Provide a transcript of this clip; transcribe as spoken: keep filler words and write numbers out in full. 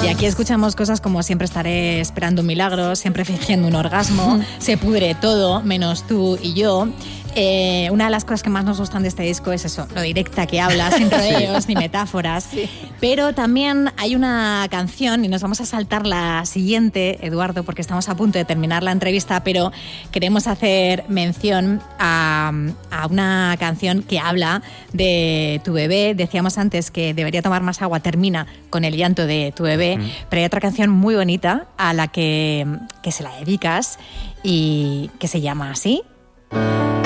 Y aquí escuchamos cosas como siempre estaré esperando un milagro, siempre fingiendo un orgasmo, se pudre todo, menos tú y yo. Eh, una de las cosas que más nos gustan de este disco es eso, lo directa que habla, sin rodeos sí. ni metáforas. Sí. Pero también hay una canción, y nos vamos a saltar la siguiente, Eduardo, porque estamos a punto de terminar la entrevista, pero queremos hacer mención a, a una canción que habla de tu bebé. Decíamos antes que debería tomar más agua, termina con el llanto de tu bebé, mm. pero hay otra canción muy bonita a la que, que se la dedicas y que se llama así.